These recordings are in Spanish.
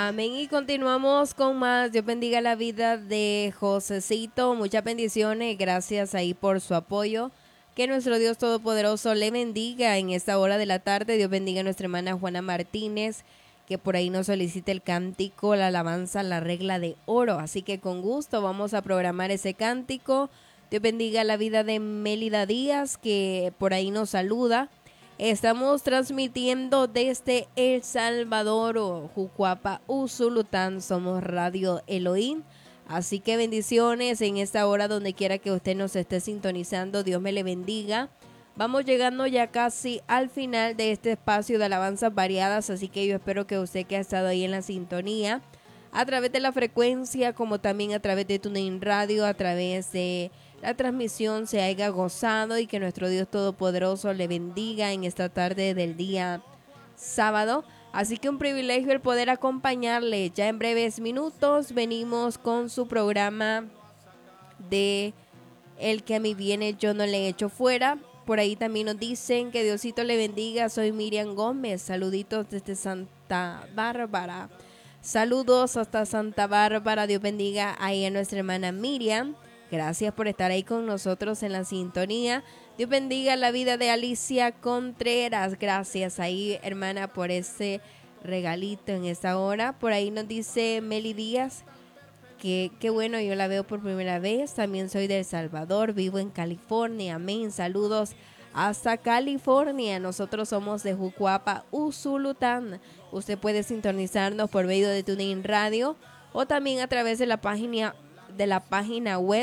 Amén. Y continuamos con más. Dios bendiga la vida de Josecito. Muchas bendiciones. Gracias ahí por su apoyo. Que nuestro Dios Todopoderoso le bendiga en esta hora de la tarde. Dios bendiga a nuestra hermana Juana Martínez, que por ahí nos solicita el cántico, la alabanza, la regla de oro. Así que con gusto vamos a programar ese cántico. Dios bendiga la vida de Mélida Díaz, que por ahí nos saluda. Estamos transmitiendo desde El Salvador, Jucuapa, Usulután. Somos Radio Elohim. Así que bendiciones en esta hora donde quiera que usted nos esté sintonizando. Dios me le bendiga. Vamos llegando ya casi al final de este espacio de alabanzas variadas. Así que yo espero que usted que ha estado ahí en la sintonía, a través de la frecuencia, como también a través de TuneIn Radio, a través de la transmisión, se haya gozado y que nuestro Dios Todopoderoso le bendiga en esta tarde del día sábado. Así que un privilegio el poder acompañarle. Ya en breves minutos venimos con su programa de El que a mí viene yo no le echo fuera. Por ahí también nos dicen que Diosito le bendiga. Soy Miriam Gómez. Saluditos desde Santa Bárbara. Saludos hasta Santa Bárbara. Dios bendiga ahí a nuestra hermana Miriam. Gracias por estar ahí con nosotros en la sintonía. Dios bendiga la vida de Alicia Contreras. Gracias ahí, hermana, por ese regalito en esta hora. Por ahí nos dice Meli Díaz que qué bueno, yo la veo por primera vez. También soy de El Salvador, vivo en California. Amén. Saludos hasta California. Nosotros somos de Jucuapa, Usulután. Usted puede sintonizarnos por medio de TuneIn Radio o también a través de la página web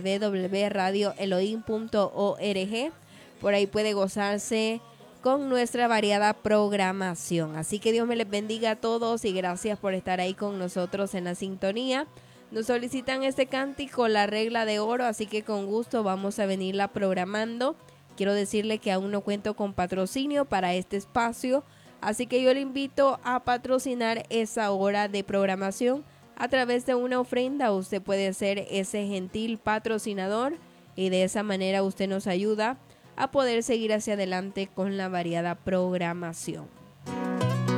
www.radioelohim.org. Por ahí puede gozarse con nuestra variada programación. Así que Dios me les bendiga a todos y gracias por estar ahí con nosotros en la sintonía. Nos solicitan este cántico, la regla de oro, así que con gusto vamos a venirla programando. Quiero decirle que aún no cuento con patrocinio para este espacio, así que yo le invito a patrocinar esa hora de programación. A través de una ofrenda usted puede ser ese gentil patrocinador y de esa manera usted nos ayuda a poder seguir hacia adelante con la variada programación.